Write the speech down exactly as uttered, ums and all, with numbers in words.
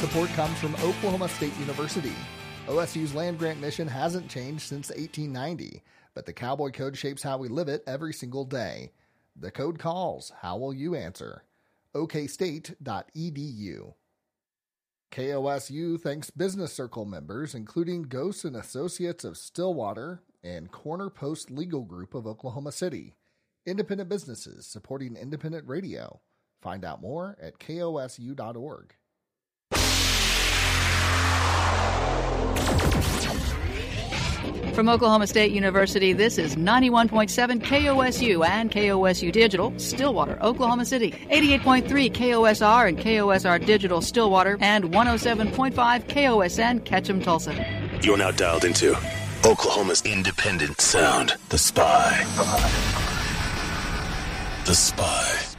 support comes from Oklahoma State University. O S U's land-grant mission hasn't changed since eighteen ninety, but the Cowboy Code shapes how we live it every single day. The code calls. How will you answer? o k state dot e d u. K O S U thanks Business Circle members, including Ghost and Associates of Stillwater and Corner Post Legal Group of Oklahoma City. Independent businesses supporting independent radio. Find out more at k o s u dot org. From Oklahoma State University, this is ninety-one point seven K O S U and K O S U Digital, Stillwater, Oklahoma City. eighty-eight point three K O S R and K O S R Digital, Stillwater, and one oh seven point five K O S N, Ketchum, Tulsa. You're now dialed into Oklahoma's independent sound, The Spy. The Spy.